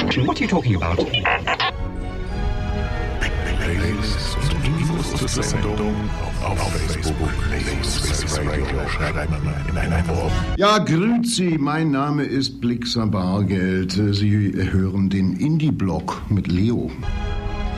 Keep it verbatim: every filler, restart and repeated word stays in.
Junction. What are you talking about? Playlist und Infos zur Sendung auf Facebook. Swiss Radio schreibt man in einem Wort. Ja, grüezi, mein Name ist Blixer Bargeld. Sie hören den Indie-Blog mit Leo.